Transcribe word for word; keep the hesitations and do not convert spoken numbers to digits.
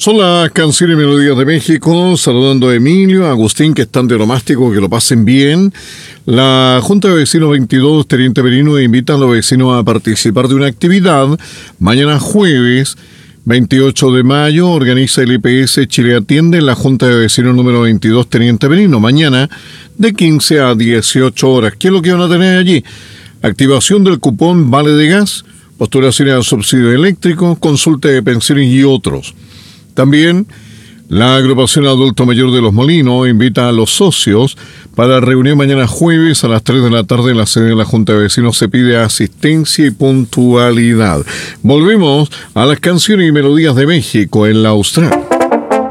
Son las canciones y melodías de México, saludando a Emilio, a Agustín, que están de Romástico, que lo pasen bien. La Junta de Vecinos veintidós, Teniente Merino, invita a los vecinos a participar de una actividad. Mañana jueves, veintiocho de mayo, organiza el I P S Chile Atiende en la Junta de Vecinos número veintidós, Teniente Merino. Mañana, de quince a dieciocho horas. ¿Qué es lo que van a tener allí? Activación del cupón Vale de Gas, postulaciones al subsidio eléctrico, consulta de pensiones y otros. También la agrupación Adulto Mayor de Los Molinos invita a los socios para la reunión mañana jueves a las tres de la tarde en la sede de la Junta de Vecinos. Se pide asistencia y puntualidad. Volvemos a las canciones y melodías de México en la Austral.